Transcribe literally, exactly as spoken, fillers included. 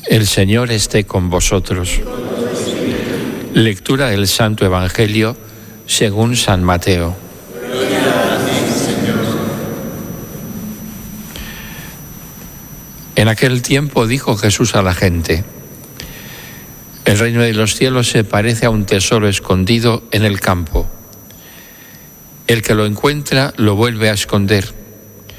El Señor esté con vosotros. Lectura del Santo Evangelio según San Mateo. En aquel tiempo dijo Jesús a la gente: el reino de los cielos se parece a un tesoro escondido en el campo. El que lo encuentra lo vuelve a esconder,